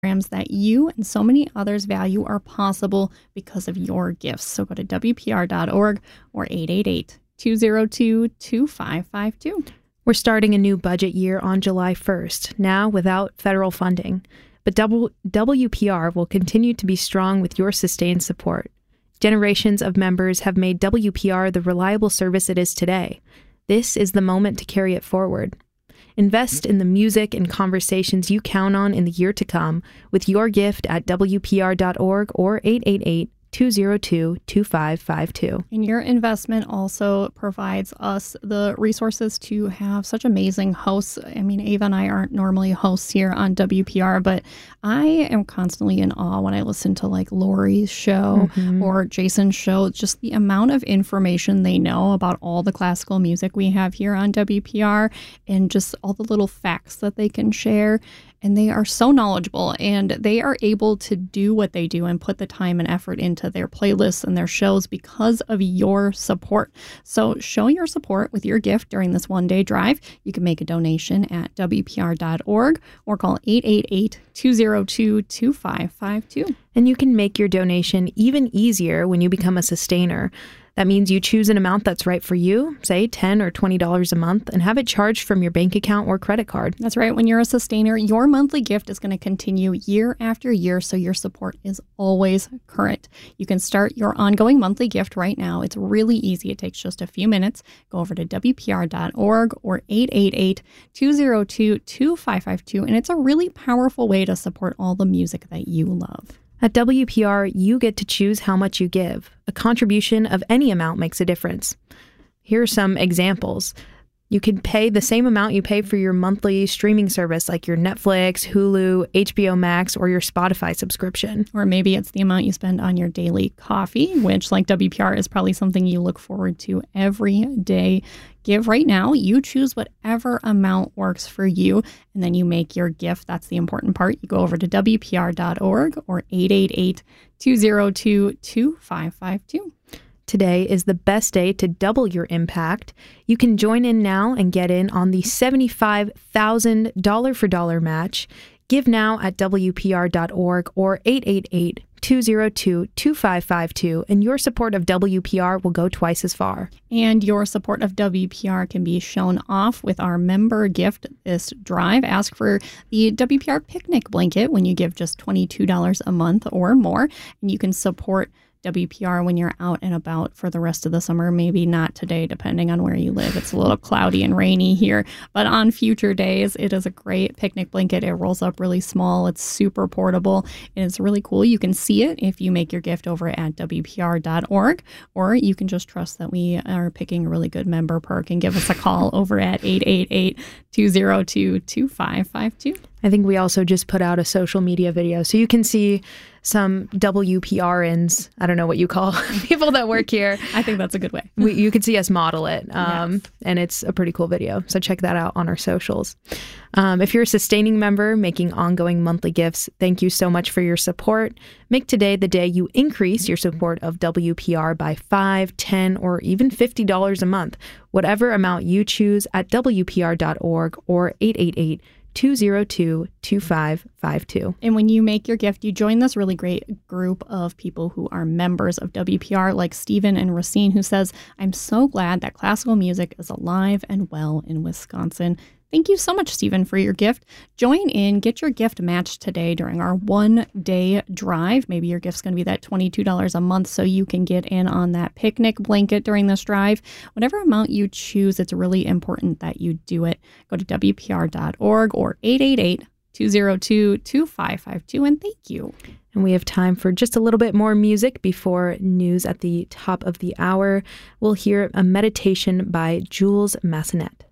programs that you and so many others value are possible because of your gifts. So go to WPR.org or 888-202-2552. We're starting a new budget year on July 1st, now without federal funding. But WPR will continue to be strong with your sustained support. Generations of members have made WPR the reliable service it is today. This is the moment to carry it forward. Invest in the music and conversations you count on in the year to come with your gift at WPR.org or 888-202-2552. And your investment also provides us the resources to have such amazing hosts. I mean, Ava and I aren't normally hosts here on WPR, but I am constantly in awe when I listen to like Lori's show or Jason's show. Just the amount of information they know about all the classical music we have here on WPR and just all the little facts that they can share. And they are so knowledgeable, and they are able to do what they do and put the time and effort into their playlists and their shows because of your support. So show your support with your gift during this one-day drive. You can make a donation at WPR.org or call 888-202-2552. And you can make your donation even easier when you become a sustainer. That means you choose an amount that's right for you, say $10 or $20 a month, and have it charged from your bank account or credit card. That's right. When you're a sustainer, your monthly gift is going to continue year after year, so your support is always current. You can start your ongoing monthly gift right now. It's really easy. It takes just a few minutes. Go over to WPR.org or 888-202-2552, and it's a really powerful way to support all the music that you love. At WPR, you get to choose how much you give. A contribution of any amount makes a difference. Here are some examples. You can pay the same amount you pay for your monthly streaming service, like your Netflix, Hulu, HBO Max, or your Spotify subscription. Or maybe it's the amount you spend on your daily coffee, which, like WPR, is probably something you look forward to every day. Give right now. You choose whatever amount works for you, and then you make your gift. That's the important part. You go over to WPR.org or 888-202-2552. Today is the best day to double your impact. You can join in now and get in on the $75,000 for dollar match. Give now at WPR.org or 888-202-2552, and your support of WPR will go twice as far. And your support of WPR can be shown off with our member gift this drive. Ask for the WPR picnic blanket when you give just $22 a month or more, and you can support WPR when you're out and about for the rest of the summer. Maybe not today, depending on where you live. It's a little cloudy and rainy here, but on future days, it is a great picnic blanket. It rolls up really small. It's super portable. And it's really cool. You can see it if you make your gift over at WPR.org, or you can just trust that we are picking a really good member perk and give us a call over at 888-202-2552. I think we also just put out a social media video, so you can see some WPRNs. I don't know what you call people that work here. I think that's a good way. You can see us model it, Yes. and it's a pretty cool video. So check that out on our socials. If you're a sustaining member making ongoing monthly gifts, thank you so much for your support. Make today the day you increase your support of WPR by $5, $10, or even $50 a month. Whatever amount you choose at WPR.org or 888-202-2552. And when you make your gift, you join this really great group of people who are members of WPR, like Stephen and Racine, who says, "I'm so glad that classical music is alive and well in Wisconsin." Thank you so much, Stephen, for your gift. Join in, get your gift matched today during our one-day drive. Maybe your gift's going to be that $22 a month so you can get in on that picnic blanket during this drive. Whatever amount you choose, it's really important that you do it. Go to WPR.org or 888-202-2552, and thank you. And we have time for just a little bit more music before news at the top of the hour. We'll hear a meditation by Jules Massenet.